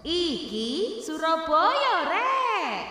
Iki Surabaya rek.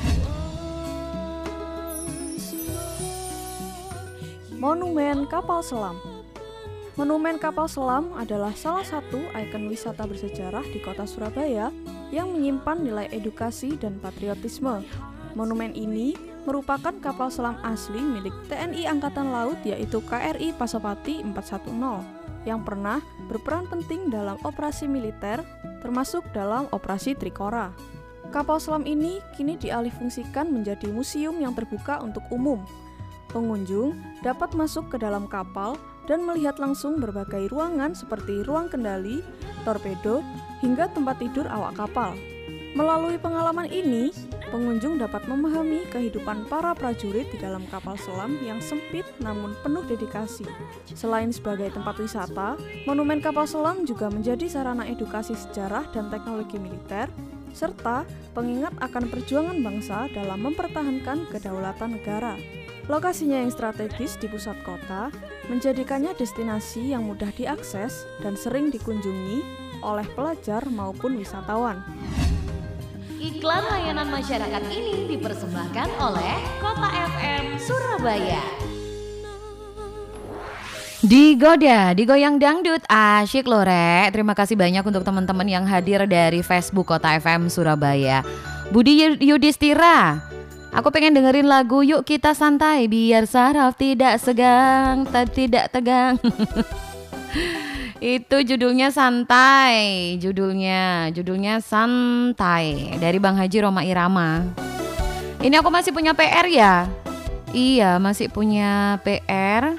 Monumen Kapal Selam. Monumen Kapal Selam adalah salah satu ikon wisata bersejarah di kota Surabaya yang menyimpan nilai edukasi dan patriotisme. Monumen ini merupakan kapal selam asli milik TNI Angkatan Laut yaitu KRI Pasopati 410 yang pernah berperan penting dalam operasi militer termasuk dalam operasi Trikora. Kapal selam ini kini dialihfungsikan menjadi museum yang terbuka untuk umum. Pengunjung dapat masuk ke dalam kapal dan melihat langsung berbagai ruangan seperti ruang kendali, torpedo, hingga tempat tidur awak kapal. Melalui pengalaman ini, pengunjung dapat memahami kehidupan para prajurit di dalam kapal selam yang sempit namun penuh dedikasi. Selain sebagai tempat wisata, Monumen Kapal Selam juga menjadi sarana edukasi sejarah dan teknologi militer, serta pengingat akan perjuangan bangsa dalam mempertahankan kedaulatan negara. Lokasinya yang strategis di pusat kota menjadikannya destinasi yang mudah diakses dan sering dikunjungi oleh pelajar maupun wisatawan. Iklan layanan masyarakat ini dipersembahkan oleh Kota FM Surabaya. Digoda, digoyang dangdut, asyik loh rek. Terima kasih banyak untuk teman-teman yang hadir dari Facebook Kota FM Surabaya. Budi Yudhistira, aku pengen dengerin lagu Yuk Kita Santai biar saraf tidak segang, tidak tegang. Itu judulnya Santai, judulnya Santai dari Bang Haji Roma Irama. Ini aku masih punya PR ya? Iya, masih punya PR.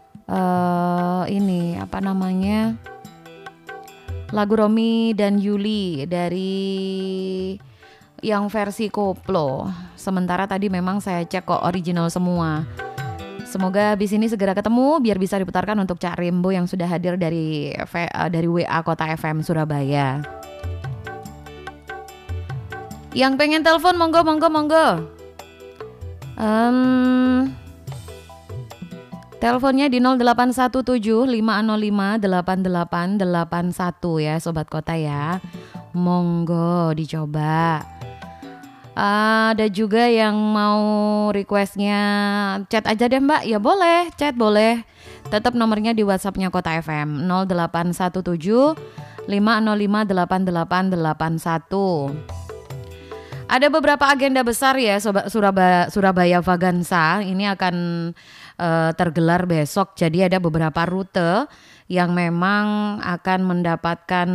Ini apa namanya? Lagu Romi dan Yuli dari yang versi koplo. Sementara tadi memang saya cek kok original semua. Semoga habis ini segera ketemu biar bisa diputarkan untuk Cak Rembo yang sudah hadir dari WA Kota FM Surabaya. Yang pengen telepon monggo. Teleponnya di 0817-505-8881 ya Sobat Kota ya. Monggo dicoba. Ada juga yang mau requestnya chat aja deh mbak. Ya boleh, chat boleh. Tetap nomornya di WhatsAppnya Kota FM 0817-505-8881. Ada beberapa agenda besar ya Sobat Surabaya Vagansa. Ini akan tergelar besok. Jadi ada beberapa rute yang memang akan mendapatkan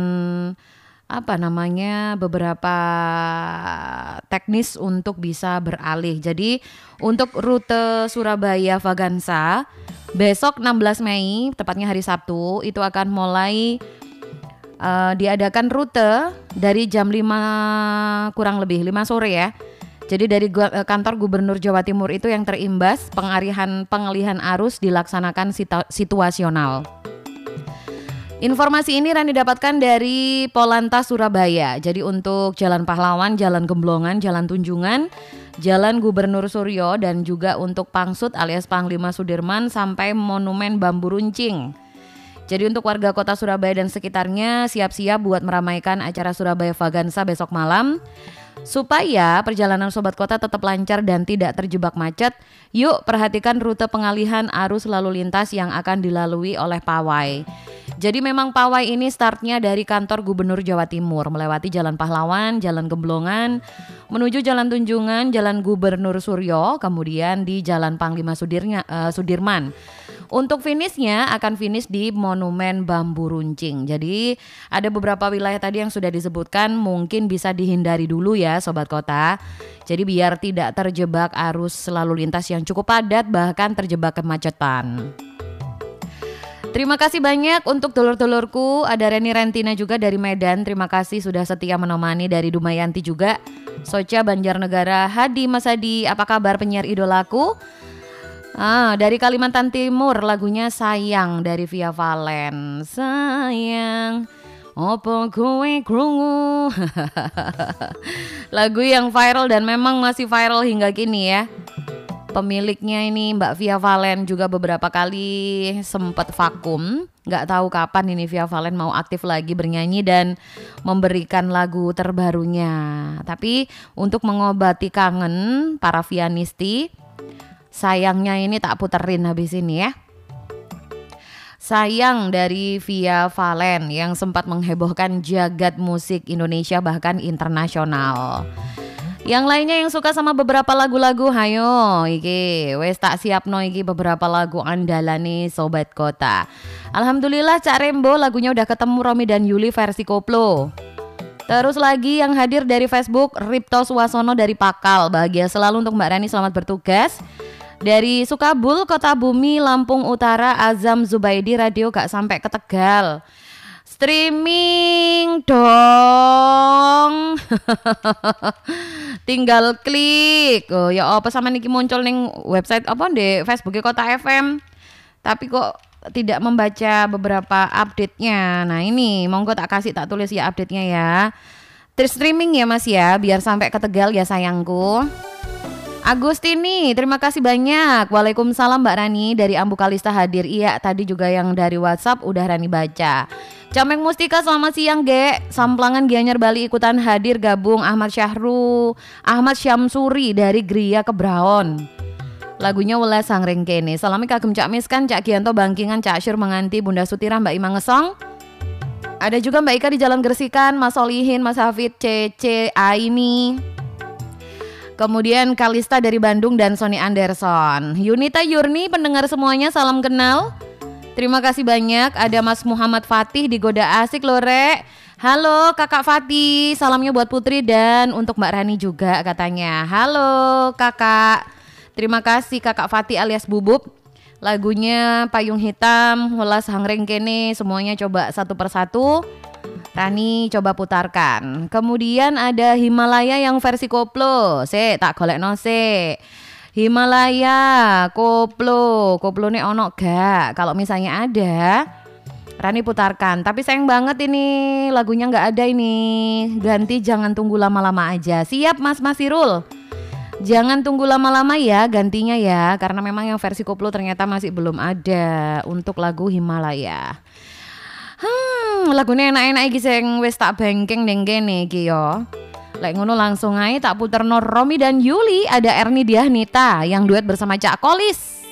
beberapa teknis untuk bisa beralih. Jadi untuk rute Surabaya Vagansa besok 16 Mei tepatnya hari Sabtu itu akan mulai diadakan rute dari jam 5 kurang lebih 5 sore ya. Jadi dari kantor Gubernur Jawa Timur itu yang terimbas pengalihan arus dilaksanakan situasional. Informasi ini Rani dapatkan dari Polantas Surabaya. Jadi untuk Jalan Pahlawan, Jalan Gemblongan, Jalan Tunjungan, Jalan Gubernur Suryo dan juga untuk Pangsut alias Panglima Sudirman sampai Monumen Bambu Runcing. Jadi untuk warga kota Surabaya dan sekitarnya siap-siap buat meramaikan acara Surabaya Vagansa besok malam. Supaya perjalanan Sobat Kota tetap lancar dan tidak terjebak macet, yuk perhatikan rute pengalihan arus lalu lintas yang akan dilalui oleh pawai. Jadi memang pawai ini startnya dari kantor Gubernur Jawa Timur, melewati Jalan Pahlawan, Jalan Gemblongan, menuju Jalan Tunjungan, Jalan Gubernur Suryo, kemudian di Jalan Panglima Sudirman. Untuk finishnya akan finish di Monumen Bambu Runcing. Jadi ada beberapa wilayah tadi yang sudah disebutkan mungkin bisa dihindari dulu ya Sobat Kota. Jadi biar tidak terjebak arus lalu lintas yang cukup padat bahkan terjebak kemacetan. Terima kasih banyak untuk dulur-dulurku. Ada Reni Rentina juga dari Medan. Terima kasih sudah setia menemani dari Dumayanti juga. Soca Banjarnegara, Hadi Mas Hadi, apa kabar penyiar idolaku? Dari Kalimantan Timur lagunya Sayang dari Via Valen. Sayang opo kowe krungu. Lagu yang viral dan memang masih viral hingga kini ya. Pemiliknya ini Mbak Via Valen juga beberapa kali sempat vakum Nggak tahu kapan ini Via Valen mau aktif lagi bernyanyi dan memberikan lagu terbarunya. Tapi untuk mengobati kangen para Vianisti, sayangnya ini tak puterin habis ini ya. Sayang dari Via Valen yang sempat menghebohkan jagat musik Indonesia bahkan internasional. Yang lainnya yang suka sama beberapa lagu-lagu, hayo iki wes tak siapno iki beberapa lagu andalane Sobat Kota. Alhamdulillah Cak Rembo lagunya udah ketemu, Romi dan Yuli versi koplo. Terus lagi yang hadir dari Facebook, Ripto Suwasono dari Pakal. Bahagia selalu untuk Mbak Rani, selamat bertugas. Dari Sukabul, Kota Bumi, Lampung Utara, Azam Zubaidi, radio gak sampai ke Tegal. Streaming dong. Tinggal klik. Oh ya apa sama niki muncul ning website apa di Facebook Kota FM. Tapi kok tidak membaca beberapa update-nya. Nah ini monggo tak tulis ya update-nya ya. Streaming ya Mas ya, biar sampai ke Tegal ya sayangku. Agustini, terima kasih banyak. Waalaikumsalam Mbak Rani, dari Ambu Kalista hadir. Iya, tadi juga yang dari WhatsApp udah Rani baca. Cameng Mustika, selamat siang Ge. Samplangan Gianyar Bali ikutan hadir gabung. Ahmad Syamsuri dari Gria Kebraon. Lagunya Welas Sangreng Kene. Salami kagem Cak Miskan, Cak Gianto Bangkingan, Cak Syur Menganti, Bunda Sutira, Mbak Ima Ngesong. Ada juga Mbak Ika di Jalan Gersikan, Mas Solihin, Mas Hafid, Cece, Aini. Kemudian Kalista dari Bandung dan Sony Anderson. Yunita Yurni, pendengar semuanya salam kenal. Terima kasih banyak. Ada Mas Muhammad Fatih di Goda Asik Lore. Halo Kakak Fatih, salamnya buat Putri dan untuk Mbak Rani juga katanya. Halo Kakak. Terima kasih Kakak Fatih alias Bubub. Lagunya Payung Hitam, Welas Hangreng Kene, semuanya coba satu persatu Rani coba putarkan. Kemudian ada Himalaya yang versi koplo. Tak golekno se. Himalaya koplo. Koplo ini ono gak? Kalau misalnya ada, Rani putarkan. Tapi sayang banget ini lagunya nggak ada ini. Ganti Jangan Tunggu Lama-Lama aja. Siap Mas Masirul. Jangan tunggu lama-lama ya gantinya ya. Karena memang yang versi koplo ternyata masih belum ada untuk lagu Himalaya. Lagunya enak-enak iki sing wis tak bengkeng ning kene iki yo. Lek ngono langsung ae tak puterno Romi dan Yuli, ada Erni Diahnita yang duet bersama Cak Kolis.